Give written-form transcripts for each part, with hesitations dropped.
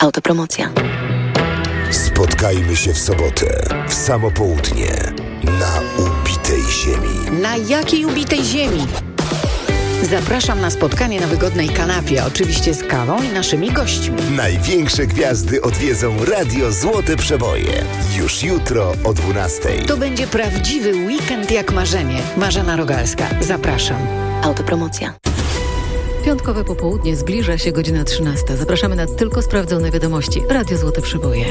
Autopromocja. Spotkajmy się w sobotę, w samo południe, na ubitej ziemi. Na jakiej ubitej ziemi? Zapraszam na spotkanie na wygodnej kanapie, oczywiście z kawą i naszymi gośćmi. Największe gwiazdy odwiedzą Radio Złote Przeboje. Już jutro o 12:00. To będzie prawdziwy weekend jak marzenie. Marzena Rogalska. Zapraszam. Autopromocja. Piątkowe popołudnie, zbliża się godzina 13. Zapraszamy na tylko sprawdzone wiadomości. Radio Złote Przeboje.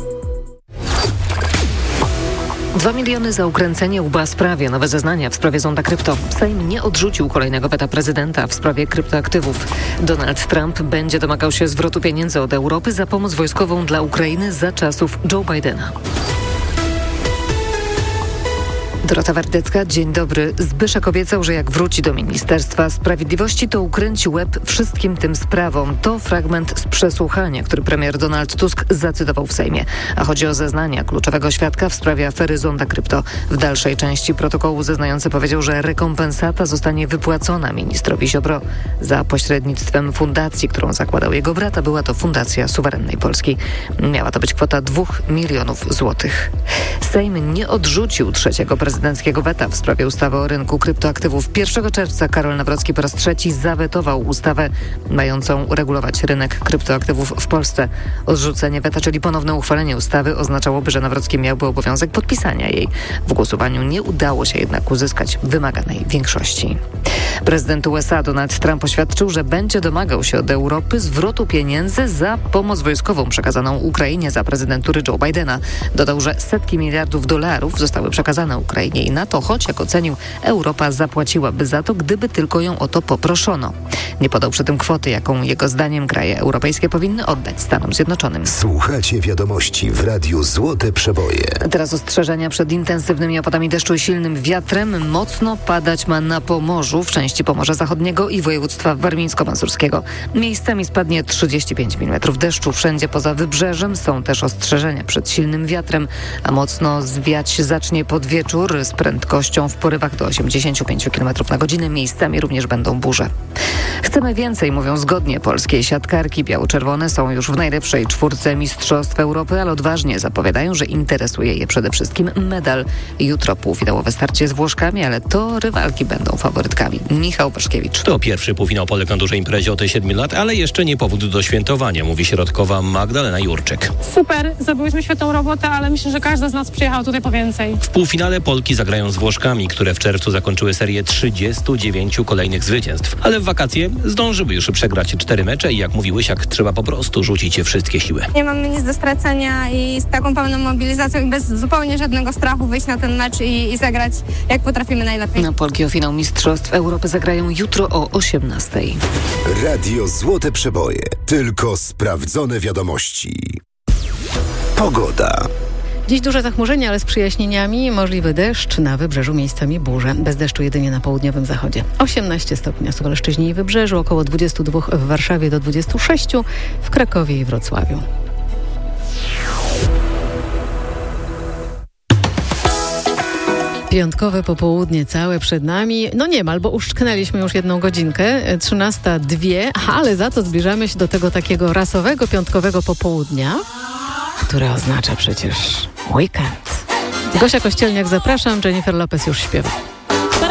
2 miliony za ukręcenie łba sprawie. Nowe zeznania w sprawie zonda krypto. Sejm nie odrzucił kolejnego weta prezydenta w sprawie kryptoaktywów. Donald Trump będzie domagał się zwrotu pieniędzy od Europy za pomoc wojskową dla Ukrainy za czasów Joe Bidena. Dorota Wardecka, dzień dobry. Zbyszek obiecał, że jak wróci do Ministerstwa Sprawiedliwości, to ukręci łeb wszystkim tym sprawom. To fragment z przesłuchania, który premier Donald Tusk zacytował w Sejmie. A chodzi o zeznania kluczowego świadka w sprawie afery zonda krypto. W dalszej części protokołu zeznający powiedział, że rekompensata zostanie wypłacona ministrowi Ziobro. Za pośrednictwem fundacji, którą zakładał jego brat, a była to Fundacja Suwerennej Polski. Miała to być kwota 2 milionów złotych. Sejm nie odrzucił trzeciego prezydenckiego weta w sprawie ustawy o rynku kryptoaktywów. 1 czerwca Karol Nawrocki po raz trzeci zawetował ustawę mającą regulować rynek kryptoaktywów w Polsce. Odrzucenie weta, czyli ponowne uchwalenie ustawy, oznaczałoby, że Nawrocki miałby obowiązek podpisania jej. W głosowaniu nie udało się jednak uzyskać wymaganej większości. Prezydent USA Donald Trump oświadczył, że będzie domagał się od Europy zwrotu pieniędzy za pomoc wojskową przekazaną Ukrainie za prezydentury Joe Bidena. Dodał, że setki miliardów dolarów zostały przekazane Ukrainie i na to, choć jak ocenił, Europa zapłaciłaby za to, gdyby tylko ją o to poproszono. Nie podał przy tym kwoty, jaką jego zdaniem kraje europejskie powinny oddać Stanom Zjednoczonym. Słuchacie wiadomości w Radiu Złote Przeboje. Teraz ostrzeżenia przed intensywnymi opadami deszczu i silnym wiatrem. Mocno padać ma na Pomorzu, w części Pomorza Zachodniego i województwa warmińsko-mazurskiego. Miejscami spadnie 35 mm deszczu. Wszędzie poza wybrzeżem są też ostrzeżenia przed silnym wiatrem, a mocno zwiać zacznie pod wieczór z prędkością w porywach do 85 km na godzinę. Miejscami również będą burze. Chcemy więcej, mówią zgodnie polskie siatkarki. Biało-czerwone są już w najlepszej czwórce Mistrzostw Europy, ale odważnie zapowiadają, że interesuje je przede wszystkim medal. Jutro półfinałowe starcie z Włoszkami, ale to rywalki będą faworytkami. Michał Paszkiewicz. To pierwszy półfinał Polek na dużej imprezie od 7 lat, ale jeszcze nie powód do świętowania, mówi środkowa Magdalena Jurczyk. Super, zrobiłyśmy świetną robotę, ale myślę, że każda z nas przyjechała tutaj po więcej. W półfinale Polki zagrają z Włoszkami, które w czerwcu zakończyły serię 39 kolejnych zwycięstw. Ale w wakacje zdążyły już przegrać 4 mecze i jak mówi Łysiak, trzeba po prostu rzucić wszystkie siły. Nie mamy nic do stracenia i z taką pełną mobilizacją i bez zupełnie żadnego strachu wyjść na ten mecz i zagrać jak potrafimy najlepiej. Na Polki o finał Mistrzostw Europy zagrają jutro o 18:00. Radio Złote Przeboje. Tylko sprawdzone wiadomości. Pogoda. Dziś duże zachmurzenie, ale z przyjaśnieniami, możliwy deszcz, na wybrzeżu miejscami burze. Bez deszczu jedynie na południowym zachodzie. 18 stopni na Suwalszczyźnie i Wybrzeżu, około 22 w Warszawie do 26 w Krakowie i Wrocławiu. Piątkowe popołudnie całe przed nami. No niemal, bo uszczknęliśmy już 1 godzinkę, 13:02, ale za to zbliżamy się do tego takiego rasowego piątkowego popołudnia, które oznacza przecież weekend. Gosia Kościelniak, zapraszam, Jennifer Lopez już śpiewa.